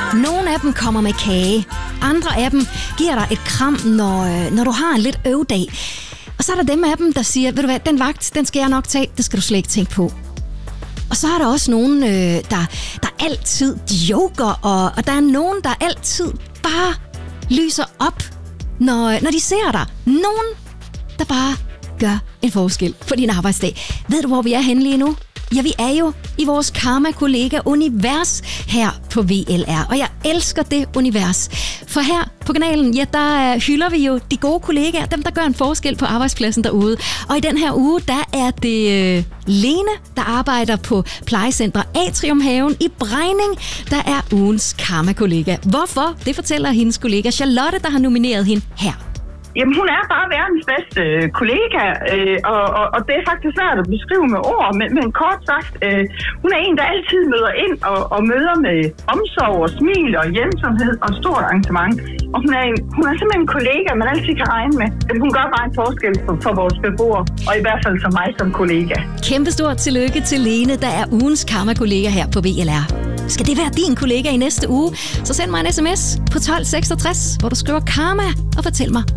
Nogle af dem kommer med kage. Andre af dem giver dig et kram, når du har en lidt øvdag. Og så er der dem af dem, der siger, ved du hvad, den vagt, den skal jeg nok tage. Det skal du slet ikke tænke på. Og så er der også nogen, der altid joker, og der er nogen, der altid bare lyser op, når de ser dig. Nogen, der bare gør en forskel på din arbejdsdag. Ved du, hvor vi er henne lige nu? Ja, vi er jo i vores Karma-kollega-univers her på VLR, og jeg elsker det univers. For her på kanalen, ja, der hylder vi jo de gode kollegaer, dem der gør en forskel på arbejdspladsen derude. Og i den her uge, der er det Lene, der arbejder på plejecenter Atriumhaven i Brejning, der er ugens Karma-kollega. Hvorfor? Det fortæller hendes kollega Charlotte, der har nomineret hende her. Jamen, hun er bare verdens bedste kollega, og det er faktisk svært at beskrive med ord, men kort sagt, hun er en, der altid møder ind og møder med omsorg og smil og hjælpsomhed og stort engagement. Og hun er simpelthen en kollega, man altid kan regne med. Hun gør bare en forskel for vores beboere, og i hvert fald for mig som kollega. Kæmpestort tillykke til Lene, der er ugens Karma-kollega her på VLR. Skal det være din kollega i næste uge, så send mig en sms på 1266, hvor du skriver Karma og fortæl mig,